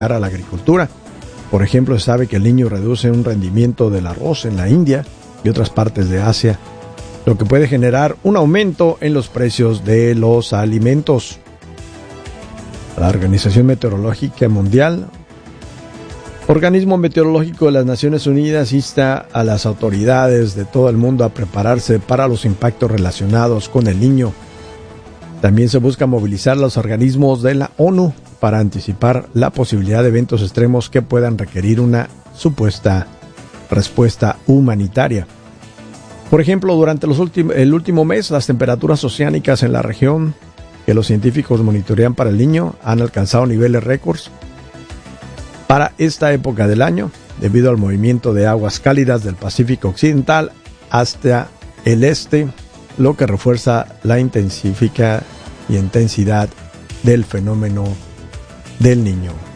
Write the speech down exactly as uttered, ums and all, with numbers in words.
a la agricultura. Por ejemplo, se sabe que el niño reduce un rendimiento del arroz en la India y otras partes de Asia, lo que puede generar un aumento en los precios de los alimentos. La Organización Meteorológica Mundial, organismo meteorológico de las Naciones Unidas, insta a las autoridades de todo el mundo a prepararse para los impactos relacionados con el Niño. También se busca movilizar los organismos de la ONU para anticipar la posibilidad de eventos extremos que puedan requerir una supuesta respuesta humanitaria. Por ejemplo, durante los últimos, el último mes, las temperaturas oceánicas en la región que los científicos monitorean para el Niño han alcanzado niveles récords para esta época del año, debido al movimiento de aguas cálidas del Pacífico Occidental hasta el este, lo que refuerza la intensifica y intensidad del fenómeno del Niño.